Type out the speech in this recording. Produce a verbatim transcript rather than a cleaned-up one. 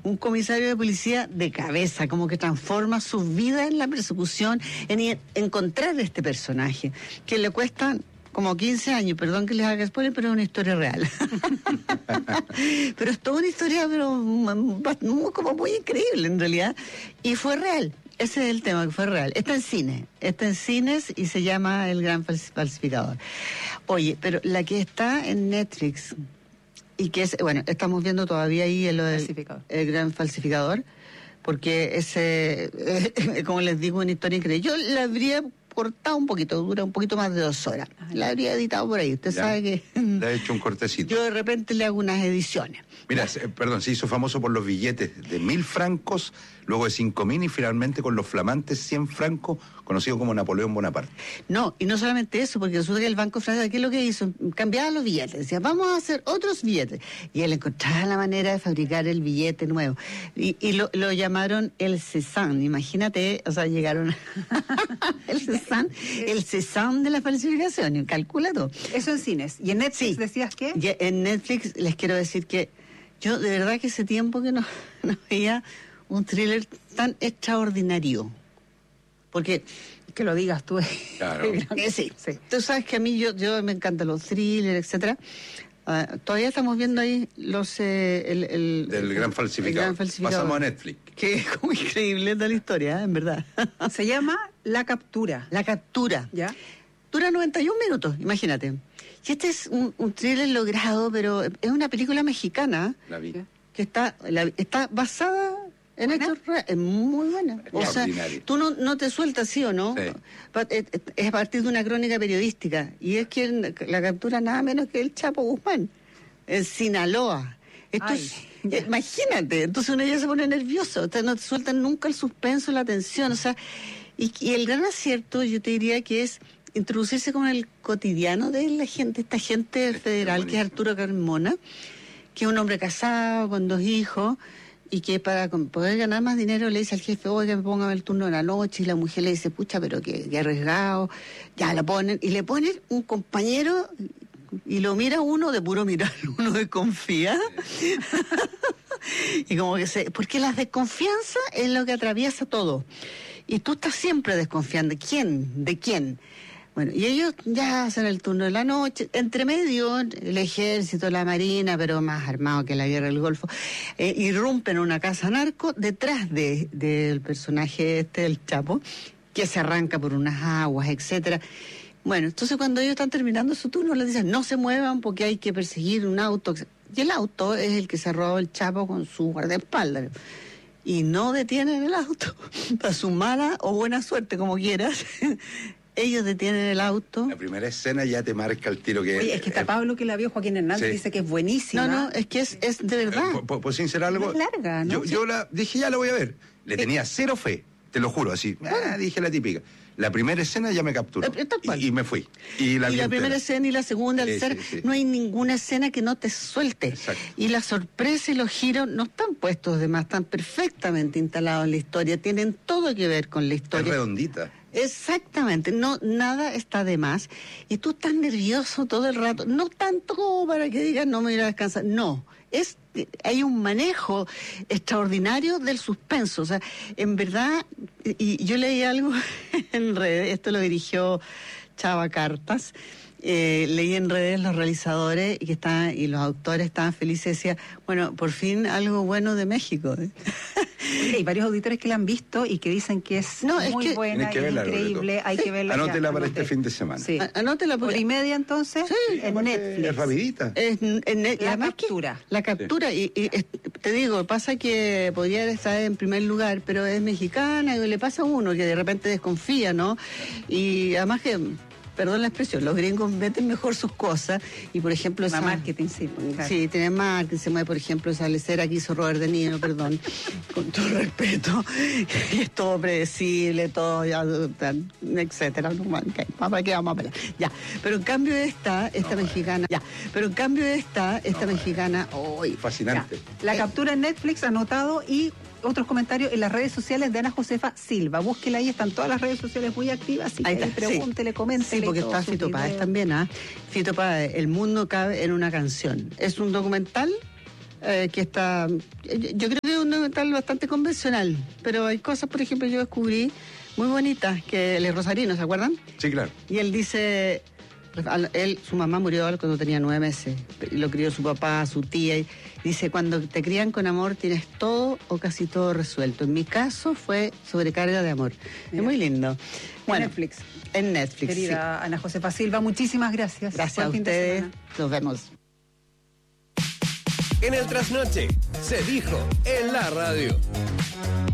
un comisario de policía de cabeza, como que transforma su vida en la persecución, en encontrar este personaje, que le cuesta como quince años, perdón que les haga spoiler, pero es una historia real. Pero es toda una historia, pero como muy increíble en realidad, y fue real. Ese es el tema, que fue real. Está en cine, está en cines y se llama El Gran Falsificador. Oye, pero la que está en Netflix, y que es, bueno, estamos viendo todavía ahí el, el, el Gran Falsificador, porque ese, eh, como les digo, una historia increíble. Yo la habría cortado un poquito, dura un poquito más de dos horas. La habría editado por ahí, usted ya sabe que... Le ha hecho un cortecito. Yo de repente le hago unas ediciones. Mira, se, perdón, se hizo famoso por los billetes de mil francos, luego de cinco mil y finalmente con los flamantes cien francos, conocido como Napoleón Bonaparte. No, y no solamente eso, porque resulta que el Banco Francés, ¿qué es lo que hizo? Cambiaba los billetes, decía, vamos a hacer otros billetes. Y él encontraba la manera de fabricar el billete nuevo. Y, y lo, lo llamaron el Cézanne, imagínate, o sea, llegaron el Cézanne, el Cézanne de la falsificación, calcula todo. Eso en cines. ¿Y en Netflix sí. decías qué? Y en Netflix les quiero decir que yo de verdad que hace tiempo que no, no veía un thriller tan extraordinario. Porque... Que lo digas tú. Claro. eh, sí. sí. Tú sabes que a mí yo, yo me encantan los thrillers, etcétera. Uh, todavía estamos viendo ahí los... Eh, el, el, Del el, gran, falsificador. el gran falsificador. Pasamos a Netflix. Que es como increíble la historia, ¿eh? En verdad. Se llama La Captura. La Captura. ¿Ya? Dura noventa y un minutos, imagínate. Y este es un, un thriller logrado, pero es una película mexicana. La vi. Que está, la, está basada en hechos reales. Es muy buena. O sea, tú no, no te sueltas, ¿sí o no? Sí. Es a partir de una crónica periodística. Y es que la captura nada menos que el Chapo Guzmán, en Sinaloa. Esto es, imagínate, entonces uno ya se pone nervioso. O sea, no te sueltan nunca el suspenso, la tensión. O sea, y, y el gran acierto, yo te diría que es introducirse con el cotidiano de la gente, esta gente federal, que es Arturo Carmona, que es un hombre casado, con dos hijos, y que para poder ganar más dinero le dice al jefe, oye, que me ponga el turno de la noche, y la mujer le dice, pucha, pero que, que arriesgado, ya la ponen, y le ponen un compañero, y lo mira uno de puro mirar, uno desconfía, y como que se, porque la desconfianza es lo que atraviesa todo, y tú estás siempre desconfiando, ¿de quién? ¿De quién? Bueno, y ellos ya hacen el turno de la noche, entre medio el ejército, la marina, pero más armado que la guerra del Golfo, eh, irrumpen una casa narco detrás de del personaje este, el Chapo, que se arranca por unas aguas, etcétera. Bueno, entonces cuando ellos están terminando su turno, les dicen, no se muevan porque hay que perseguir un auto. Y el auto es el que se robó el Chapo con su guardaespaldas. Y no detienen el auto, para su mala o buena suerte, como quieras. Ellos detienen el auto. La primera escena ya te marca el tiro que... Oye, es que está Pablo que la vio, Joaquín Hernández, sí. Dice que es buenísima. No, no, es que es, es de verdad. Eh, ¿Puedo sincerar algo? Es larga, ¿no? Yo, sí. yo la dije, ya la voy a ver. Le tenía cero fe, te lo juro, así. Ah, dije la típica. La primera escena ya me capturó. Y, y me fui. Y la, y la primera escena y la segunda, sí, al ser, sí, sí. no hay ninguna escena que no te suelte. Exacto. Y la sorpresa y los giros no están puestos de más, están perfectamente instalados en la historia, tienen todo que ver con la historia. Es redondita. Exactamente, no, nada está de más. Y tú estás nervioso todo el rato, no tanto como para que digas no me voy a descansar, no. Es, hay un manejo extraordinario del suspenso. O sea, en verdad, y yo leí algo en redes, esto lo dirigió Chava Cartas, eh, leí en redes los realizadores y que estaban, y los autores estaban felices, decía, bueno, por fin algo bueno de México. ¿eh? Oye, hay varios auditores que la han visto y que dicen que es no, muy es que, buena, que es verla, increíble, Loreto. hay que verla. Anótela ya, para anote. este fin de semana. Sí. Anótela porque... ¿Hora y media entonces? Sí, en Netflix. Es rapidita. Es, en, en, la captura. Que, la captura, sí. y, y es, te digo, pasa que podría estar en primer lugar, pero es mexicana y le pasa a uno que de repente desconfía, ¿no? Y además que... Perdón la expresión, los gringos meten mejor sus cosas y por ejemplo... Esa, marketing, sí. Claro. Sí, tiene marketing, se mueve por ejemplo esa lecera que hizo Robert De Niro, perdón, con todo respeto, y es todo predecible, todo, ya, etcétera, no, okay, ¿para qué vamos a pelear? Ya, pero en cambio esta, esta no, mexicana, ya, pero en cambio esta, esta no, mexicana, hoy... Oh, fascinante. Ya. La eh, captura en Netflix, anotado, y... otros comentarios en las redes sociales de Ana Josefa Silva. Búsquela ahí, están todas las redes sociales muy activas. Así ahí que ahí pregúntele, sí. Coméntele. Sí, porque está Fito Páez también, ¿ah? ¿eh? Fito Páez, El mundo cabe en una canción. Es un documental eh, que está... Yo creo que es un, documental bastante convencional, pero hay cosas, por ejemplo, yo descubrí muy bonitas, que él es rosarino, ¿se acuerdan? Sí, claro. Y él dice, él, su mamá murió cuando tenía nueve meses, y lo crió su papá, su tía, y dice, cuando te crían con amor tienes todo o casi todo resuelto. En mi caso fue sobrecarga de amor. Mira. Es muy lindo. Bueno, en Netflix. En Netflix, Querida sí. Ana Josefa Silva, muchísimas gracias. Gracias a ustedes. Nos vemos. En el Trasnoche se dijo en la radio.